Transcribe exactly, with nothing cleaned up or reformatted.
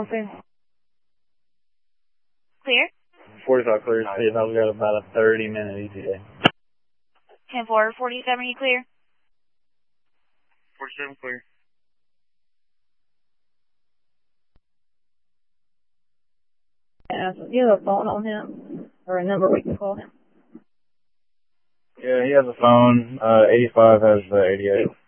on scene? Clear. forty-five clear. I've got about a thirty minute E T A. ten four, forty-seven, are you clear? forty-seven clear. Yeah, so you have a phone on him? Or a number we can call him? Yeah, he has a phone. Uh, eighty-five has the eighty-eight.